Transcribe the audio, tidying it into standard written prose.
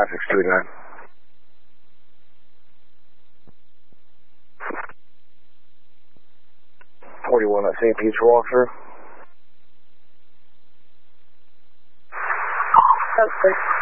5639. .41 at St. Pete's walkthrough. That's great.